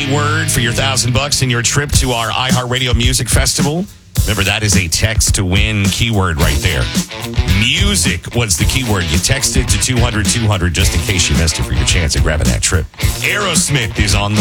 keyword for your $1,000 and your trip to our iHeartRadio Music Festival. Remember, that is a text-to-win keyword right there. Music was the keyword. You text it to 200-200 just in case you missed it for your chance at grabbing that trip. Aerosmith is on the